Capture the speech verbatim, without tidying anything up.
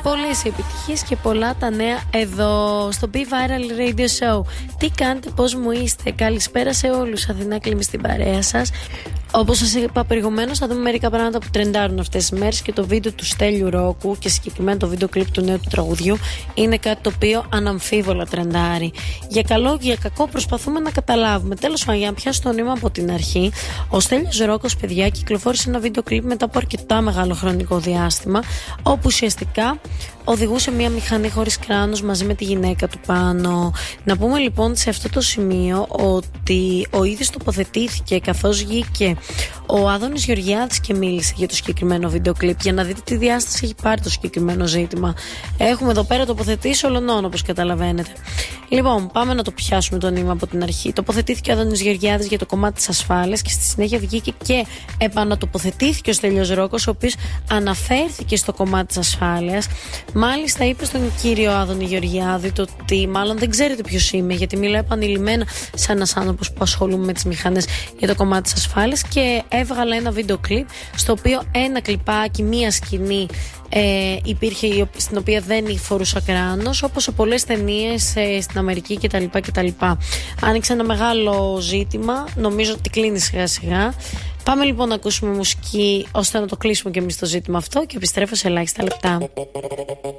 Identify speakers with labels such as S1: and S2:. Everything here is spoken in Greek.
S1: πολλές επιτυχίες και πολλά τα νέα εδώ στο Be Viral Radio Show. Τι κάνετε, πώς μου είστε? Καλησπέρα σε όλους. Αθηνά Κλίμη στην παρέα σας. Όπως σας είπα προηγουμένως, θα δούμε μερικά πράγματα που τρεντάρουν αυτές τις μέρες και το βίντεο του Στέλιου Ρόκου και συγκεκριμένα το βίντεο κλιπ του νέου του τραγουδιού είναι κάτι το οποίο αναμφίβολα τρεντάρει. Για καλό και για κακό προσπαθούμε να καταλάβουμε. Τέλος πάντων, για να πιάσω το νήμα από την αρχή, ο Στέλιος Ρόκος, παιδιά, κυκλοφόρησε ένα βίντεο κλιπ μετά από αρκετά μεγάλο χρονικό διάστημα, όπου ουσιαστικά οδηγούσε μια μηχανή χωρίς κράνος μαζί με τη γυναίκα του πάνω. Να πούμε λοιπόν σε αυτό το σημείο ότι ο ίδιος τοποθετήθηκε καθώς βγήκε ο Άδωνης Γεωργιάδης και μίλησε για το συγκεκριμένο βίντεο κλιπ, για να δείτε τι διάσταση έχει πάρει το συγκεκριμένο ζήτημα. Έχουμε εδώ πέρα τοποθετήσει ολονών, όπως καταλαβαίνετε. Λοιπόν, πάμε να το πιάσουμε το νήμα από την αρχή. Τοποθετήθηκε ο Άδωνης Γεωργιάδης για το κομμάτι της ασφάλειας και στη συνέχεια βγήκε και επανατοποθετήθηκε ο Στέλιος Ρόκος, ο οποίος αναφέρθηκε στο κομμάτι της ασφάλειας. Μάλιστα είπε στον κύριο Άδωνη Γεωργιάδη το ότι μάλλον δεν ξέρετε ποιος είμαι, γιατί μιλάω επανειλημμένα σαν ένας άνθρωπος που ασχολούμαι με τις μηχανές για το κομμάτι της ασφάλειας, και έβγαλα ένα βίντεο κλιπ στο οποίο ένα κλιπάκι, μία σκηνή ε, υπήρχε στην οποία δεν φορούσα κράνος, όπως σε πολλές ταινίες ε, στην Αμερική κτλ, κτλ. Άνοιξε ένα μεγάλο ζήτημα, νομίζω ότι κλείνει σιγά σιγά. Πάμε λοιπόν να ακούσουμε μουσική ώστε να το κλείσουμε και εμείς το ζήτημα αυτό και επιστρέφω σε ελάχιστα λεπτά.